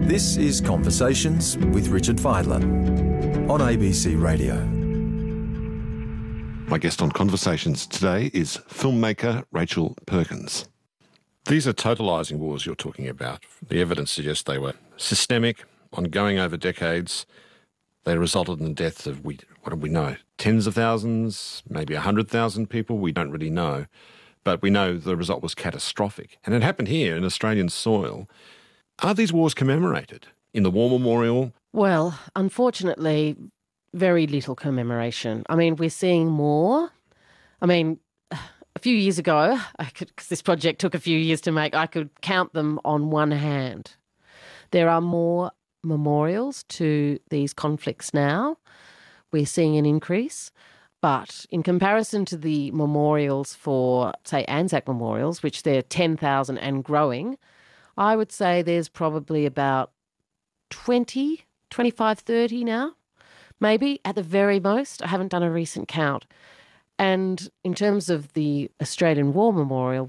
This is Conversations with Richard Fidler on ABC Radio. My guest on Conversations today is filmmaker Rachel Perkins. These are totalising wars you're talking about. The evidence suggests they were systemic, ongoing over decades. They resulted in the deaths of, what do we know, tens of thousands, maybe 100,000 people? We don't really know. But we know the result was catastrophic. And it happened here in Australian soil. Are these wars commemorated in the War Memorial? Well, unfortunately, very little commemoration. I mean, we're seeing more. I mean, a few years ago, because this project took a few years to make, I could count them on one hand. There are more memorials to these conflicts now. We're seeing an increase. But in comparison to the memorials for, say, Anzac memorials, which they're 10,000 and growing, I would say there's probably about 20, 25, 30 now, maybe at the very most. I haven't done a recent count. And in terms of the Australian War Memorial,